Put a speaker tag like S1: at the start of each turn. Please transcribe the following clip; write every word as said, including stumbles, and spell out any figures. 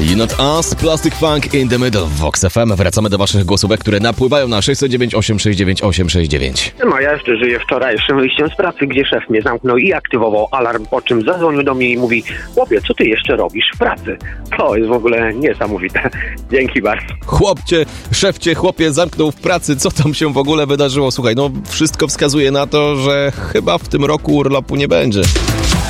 S1: You Not Us, Plastic Funk in the Middle, Vox F M. Wracamy do waszych głosówek, które napływają na sześć zero dziewięć osiem sześć dziewięć osiem sześć dziewięć.
S2: No ja jeszcze żyję wczorajszym wyjściem z pracy, gdzie szef mnie zamknął i aktywował alarm, po czym zadzwonił do mnie i mówi: chłopie, co ty jeszcze robisz w pracy? To jest w ogóle niesamowite. Dzięki bardzo.
S1: Chłopcie, szefcie, chłopie zamknął w pracy. Co tam się w ogóle wydarzyło? Słuchaj, no wszystko wskazuje na to, że chyba w tym roku urlopu nie będzie.